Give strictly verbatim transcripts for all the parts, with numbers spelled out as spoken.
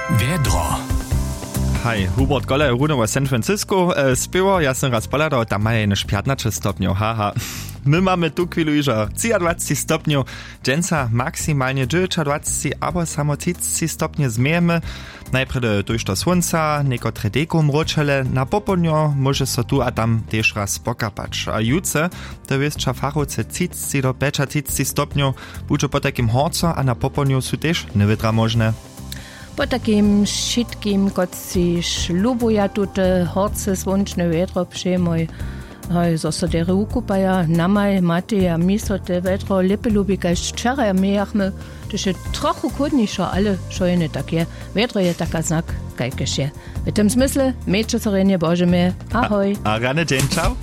Vedro. Hej, Hubert Goller je runovo San Francisco, e, spivo, ja sam razpoladao, tam je neš pětnaście stopňov, haha. My mamy tu chwilu już dwadzieścia stopňov, dżęca maksymalnie dziewiętnaście, abo samo trzydzieści stopnie zmiemy. Najpierw durch do słońca, niekotre deko mroczele, na popołudniu może so tu a tam też raz pokapać. A jutro, to jest fachowce trzydzieści do pięćdziesiąt stopňov, bude po takim horcu, a na popołudniu są też niewydra możne. Po takim šitkim, kot si šlubuja tute horce svončne vedro přemoj, zo so dere ukupaja, namaj, mati, a mi so te vedro lepe lubi, kaj včeraj mejahme, to še trochu kodnišo, ale šo je ne tak je. Vedro je taka znak, kaj keš je. V tem smisle, meče sorenje Bože me, ahoj. A, a rane dzień, ciao.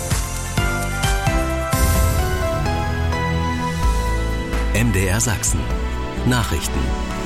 M D R Sachsen. Nachrichten.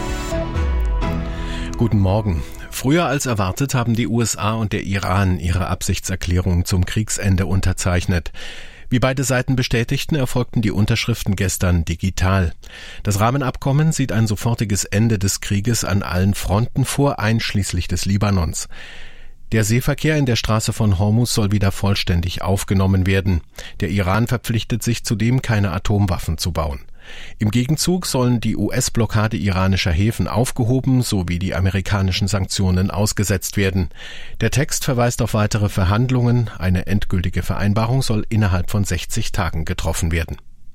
Guten Morgen. Früher als erwartet haben die U S A und der Iran ihre Absichtserklärung zum Kriegsende unterzeichnet. Wie beide Seiten bestätigten, erfolgten die Unterschriften gestern digital. Das Rahmenabkommen sieht ein sofortiges Ende des Krieges an allen Fronten vor, einschließlich des Libanons. Der Seeverkehr in der Straße von Hormuz soll wieder vollständig aufgenommen werden. Der Iran verpflichtet sich zudem, keine Atomwaffen zu bauen. Im Gegenzug sollen die U S-Blockade iranischer Häfen aufgehoben sowie die amerikanischen Sanktionen ausgesetzt werden. Der Text verweist auf weitere Verhandlungen. Eine endgültige Vereinbarung soll innerhalb von sechzig Tagen getroffen werden.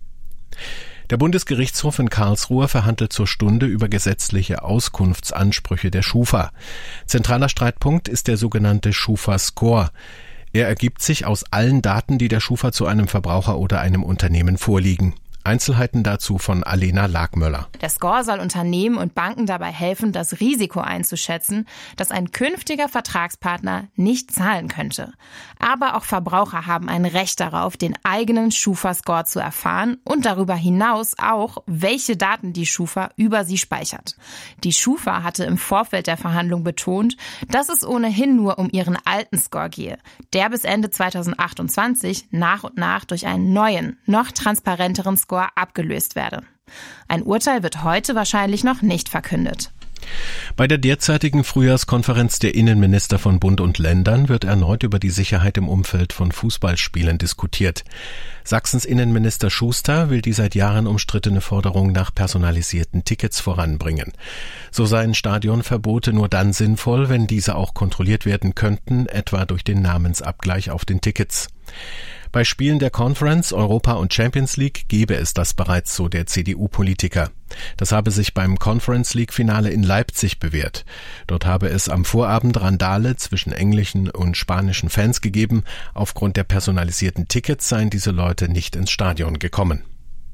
Der Bundesgerichtshof in Karlsruhe verhandelt zur Stunde über gesetzliche Auskunftsansprüche der Schufa. Zentraler Streitpunkt ist der sogenannte Schufa-Score. Er ergibt sich aus allen Daten, die der Schufa zu einem Verbraucher oder einem Unternehmen vorliegen. Einzelheiten dazu von Alena Lagmöller. Der Score soll Unternehmen und Banken dabei helfen, das Risiko einzuschätzen, dass ein künftiger Vertragspartner nicht zahlen könnte. Aber auch Verbraucher haben ein Recht darauf, den eigenen Schufa-Score zu erfahren und darüber hinaus auch, welche Daten die Schufa über sie speichert. Die Schufa hatte im Vorfeld der Verhandlung betont, dass es ohnehin nur um ihren alten Score gehe, der bis Ende zweitausendachtundzwanzig nach und nach durch einen neuen, noch transparenteren Score abgelöst werde. Ein Urteil wird heute wahrscheinlich noch nicht verkündet. Bei der derzeitigen Frühjahrskonferenz der Innenminister von Bund und Ländern wird erneut über die Sicherheit im Umfeld von Fußballspielen diskutiert. Sachsens Innenminister Schuster will die seit Jahren umstrittene Forderung nach personalisierten Tickets voranbringen. So seien Stadionverbote nur dann sinnvoll, wenn diese auch kontrolliert werden könnten, etwa durch den Namensabgleich auf den Tickets. Bei Spielen der Conference, Europa und Champions League gebe es das bereits, so der C D U-Politiker. Das habe sich beim Conference League-Finale in Leipzig bewährt. Dort habe es am Vorabend Randale zwischen englischen und spanischen Fans gegeben. Aufgrund der personalisierten Tickets seien diese Leute nicht ins Stadion gekommen.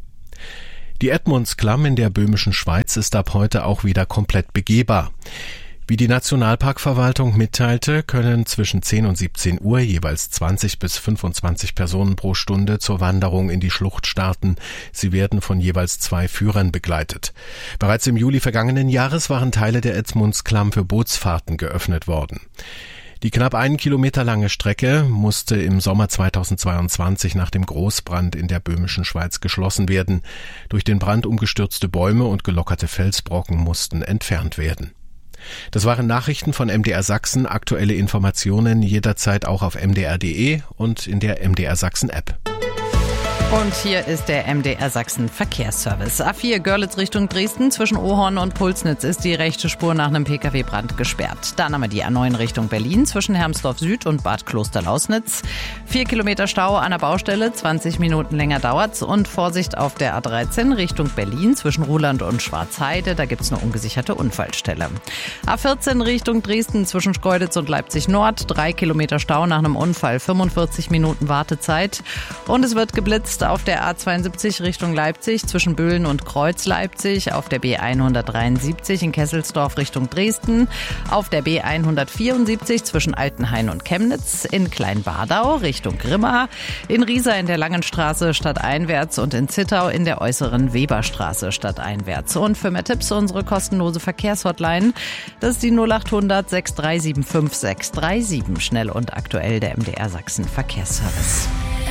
Die Edmundsklamm in der böhmischen Schweiz ist ab heute auch wieder komplett begehbar. Wie die Nationalparkverwaltung mitteilte, können zwischen zehn und siebzehn Uhr jeweils zwanzig bis fünfundzwanzig Personen pro Stunde zur Wanderung in die Schlucht starten. Sie werden von jeweils zwei Führern begleitet. Bereits im Juli vergangenen Jahres waren Teile der Edmundsklamm für Bootsfahrten geöffnet worden. Die knapp einen Kilometer lange Strecke musste im Sommer zweitausendzweiundzwanzig nach dem Großbrand in der böhmischen Schweiz geschlossen werden. Durch den Brand umgestürzte Bäume und gelockerte Felsbrocken mussten entfernt werden. Das waren Nachrichten von M D R Sachsen. Aktuelle Informationen jederzeit auch auf m d r punkt d e und in der M D R Sachsen App. Und hier ist der M D R Sachsen Verkehrsservice. A vier Görlitz Richtung Dresden. Zwischen Ohorn und Pulsnitz ist die rechte Spur nach einem P K W-Brand gesperrt. Dann haben wir die A neun Richtung Berlin zwischen Hermsdorf Süd und Bad Klosterlausnitz. Vier Kilometer Stau an der Baustelle, zwanzig Minuten länger dauert's. Und Vorsicht auf der A dreizehn Richtung Berlin zwischen Ruhland und Schwarzheide. Da gibt's eine ungesicherte Unfallstelle. A vierzehn Richtung Dresden zwischen Schkeuditz und Leipzig Nord. Drei Kilometer Stau nach einem Unfall, fünfundvierzig Minuten Wartezeit. Und es wird geblitzt auf der A zweiundsiebzig Richtung Leipzig zwischen Böhlen und Kreuz Leipzig, auf der B hundertdreiundsiebzig in Kesselsdorf Richtung Dresden, auf der B hundertvierundsiebzig zwischen Altenhain und Chemnitz, in Kleinwadau Richtung Grimma, in Riesa in der Langenstraße stadteinwärts und in Zittau in der äußeren Weberstraße stadteinwärts. Und für mehr Tipps unsere kostenlose Verkehrshotline, das ist die null achthundert sechs drei sieben fünf sechs drei sieben, schnell und aktuell der M D R Sachsen Verkehrsservice.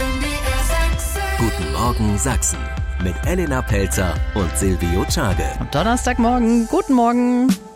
Guten Morgen Sachsen mit Elena Pelzer und Silvio Czage. Donnerstagmorgen, guten Morgen.